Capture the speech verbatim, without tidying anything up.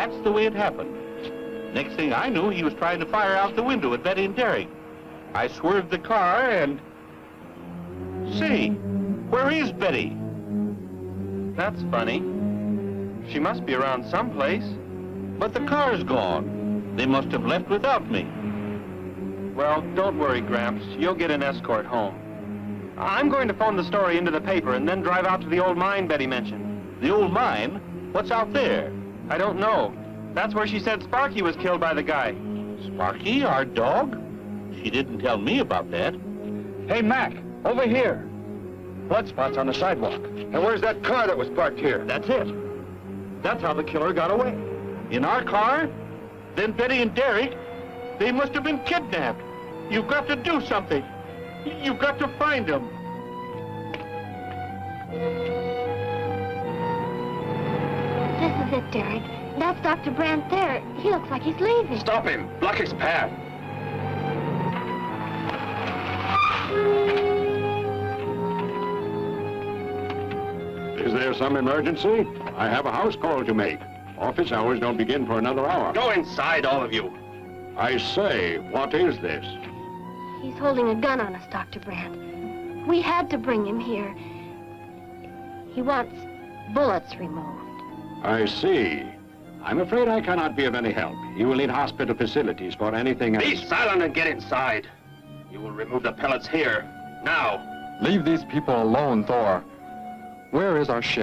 That's the way it happened. Next thing I knew, he was trying to fire out the window at Betty and Derek. I swerved the car and... Say, where is Betty? That's funny. She must be around someplace. But the car's gone. They must have left without me. Well, don't worry, Gramps. You'll get an escort home. I'm going to phone the story into the paper and then drive out to the old mine Betty mentioned. The old mine? What's out there? I don't know. That's where she said Sparky was killed by the guy. Sparky, our dog? She didn't tell me about that. Hey, Mac, over here. Blood spots on the sidewalk. And where's that car that was parked here? That's it. That's how the killer got away. In our car? Then Betty and Derek, they must have been kidnapped. You've got to do something. You've got to find them. This is it, Derek. That's Doctor Brandt there. He looks like he's leaving. Stop him. Block his path. Is there some emergency? I have a house call to make. Office hours don't begin for another hour. Go inside, all of you. I say, what is this? He's holding a gun on us, Doctor Brandt. We had to bring him here. He wants bullets removed. I see. I'm afraid I cannot be of any help. You will need hospital facilities for anything else. Be silent and get inside. You will remove the pellets here, now. Leave these people alone, Thor. Where is our ship?